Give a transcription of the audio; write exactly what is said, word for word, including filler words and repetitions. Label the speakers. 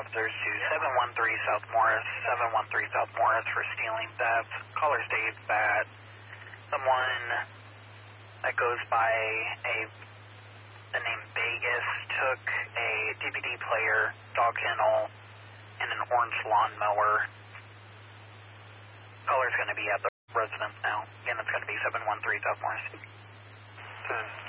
Speaker 1: officers to seven one three South Morris, seven one three South Morris for stealing theft. Caller states that someone that goes by a the name Vegas took a D V D player, dog kennel, and an orange lawnmower. Caller's going to be at the residence now. Again, it's going to be seven one three South Morris.
Speaker 2: ten.